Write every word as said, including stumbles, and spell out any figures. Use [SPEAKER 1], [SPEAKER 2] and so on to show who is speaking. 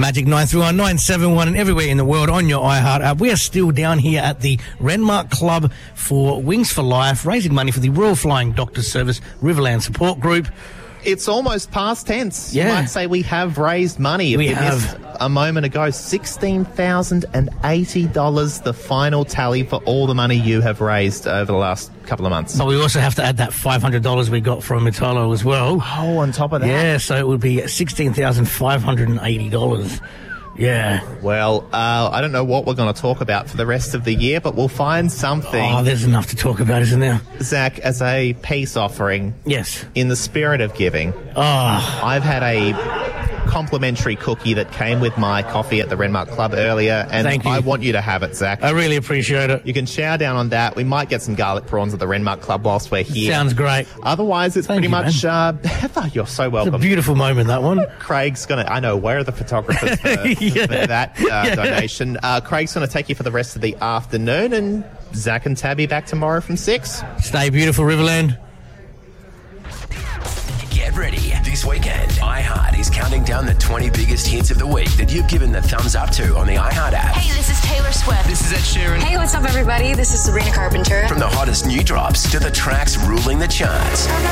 [SPEAKER 1] Magic nine three one nine seven one and everywhere in the world on your iHeart app. We are still down here at the Renmark Club for Wings for Life, raising money for the Royal Flying Doctors Service Riverland Support Group.
[SPEAKER 2] It's almost past tense.
[SPEAKER 1] Yeah.
[SPEAKER 2] You might say we have raised money. If
[SPEAKER 1] We
[SPEAKER 2] you
[SPEAKER 1] have.
[SPEAKER 2] missed a moment ago, sixteen thousand eighty dollars, the final tally for all the money you have raised over the last couple of months.
[SPEAKER 1] But we also have to add that five hundred dollars we got from Italo as well.
[SPEAKER 2] Oh, on top of that.
[SPEAKER 1] Yeah, so it would be sixteen thousand five hundred eighty dollars. Yeah.
[SPEAKER 2] Well, uh, I don't know what we're going to talk about for the rest of the year, but we'll find something.
[SPEAKER 1] Oh, there's enough to talk about, isn't there?
[SPEAKER 2] Zach, as a peace offering,
[SPEAKER 1] Yes.
[SPEAKER 2] in the spirit of giving,
[SPEAKER 1] Oh,
[SPEAKER 2] I've had a complimentary cookie that came with my coffee at the Renmark Club earlier, and
[SPEAKER 1] Thank you.
[SPEAKER 2] I want you to have it, Zach.
[SPEAKER 1] I really appreciate it.
[SPEAKER 2] You can shower down on that. We might get some garlic prawns at the Renmark Club whilst we're here.
[SPEAKER 1] Sounds great.
[SPEAKER 2] Otherwise, it's
[SPEAKER 1] Thank
[SPEAKER 2] pretty
[SPEAKER 1] you,
[SPEAKER 2] much... Uh, Heather, you're so
[SPEAKER 1] It's a
[SPEAKER 2] welcome.
[SPEAKER 1] beautiful moment, that one.
[SPEAKER 2] Craig's going to... I know, where are the photographers for,
[SPEAKER 1] Yeah.
[SPEAKER 2] for that uh,
[SPEAKER 1] Yeah.
[SPEAKER 2] donation? Uh, Craig's going to take you for the rest of the afternoon, and Zach and Tabby back tomorrow from six.
[SPEAKER 1] Stay beautiful, Riverland.
[SPEAKER 3] Get ready. This weekend, iHeart is counting down the twenty biggest hits of the week that you've given the thumbs up to on the iHeart app.
[SPEAKER 4] Hey, this is Taylor Swift.
[SPEAKER 3] This is Ed Sheeran.
[SPEAKER 4] Hey, what's up, everybody? This is Sabrina Carpenter.
[SPEAKER 3] From the hottest new drops to the tracks ruling the charts.